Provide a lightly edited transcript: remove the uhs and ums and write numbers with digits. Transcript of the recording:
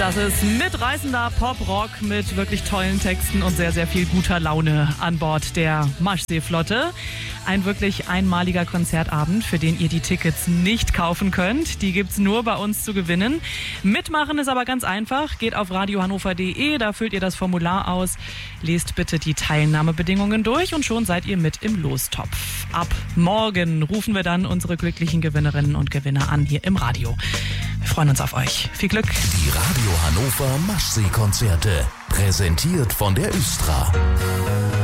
Das ist mitreißender Pop-Rock mit wirklich tollen Texten und sehr, sehr viel guter Laune an Bord der Maschsee-Flotte. Ein wirklich einmaliger Konzertabend, für den ihr die Tickets nicht kaufen könnt. Die gibt's nur bei uns zu gewinnen. Mitmachen ist aber ganz einfach. Geht auf radiohannover.de, da füllt ihr das Formular aus. Lest bitte die Teilnahmebedingungen durch und schon seid ihr mit im Lostopf. Ab morgen rufen wir dann unsere glücklichen Gewinnerinnen und Gewinner an hier im Radio. Wir freuen uns auf euch. Viel Glück. Die Radio Hannover Maschsee-Konzerte. Präsentiert von der Östra.